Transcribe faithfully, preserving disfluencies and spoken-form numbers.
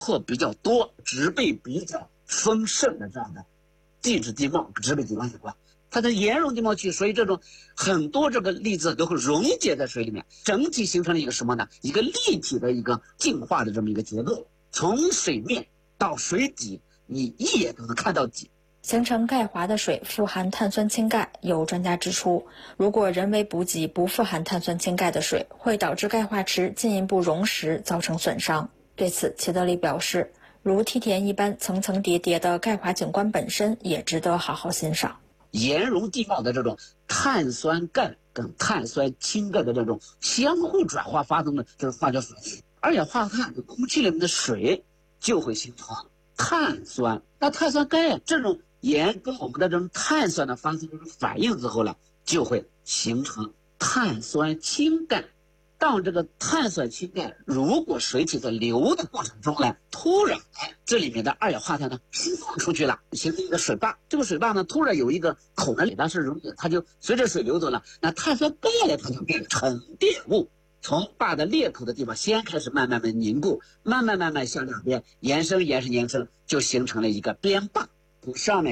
或比较多、植被比较丰盛的这样的地质地貌、植被地貌有关。它的盐溶地貌区，所以这种很多这个粒子都会溶解在水里面，整体形成了一个什么呢？一个立体的一个净化的这么一个结构，从水面到水底，你一眼都能看到底。 形成钙华的水富含碳酸氢钙，有专家指出，如果人为补给不富含碳酸氢钙的水，会导致钙化池进一步溶蚀，造成损伤。对此，齐德利表示，如梯田一般层层叠叠的钙华景观本身也值得好好欣赏。 盐溶地貌的这种碳酸钙跟碳酸氢钙的这种相互转化发生的这种化学反应，二氧化碳跟空气里面的水就会形成碳酸。那碳酸钙这种盐跟我们的这种碳酸的发生这种反应之后呢，就会形成碳酸氢钙。当这个碳酸氢钙如果水体在流的过程中呢，突然这里面的二氧化碳呢释放出去了，形成一个水坝。这个水坝呢突然有一个口呢，但是溶解，它就随着水流走了，那碳酸钙呢它就变成沉淀物，从坝的裂口的地方先开始慢慢的凝固，慢慢慢慢向两边延伸延伸延伸，就形成了一个边坝。上面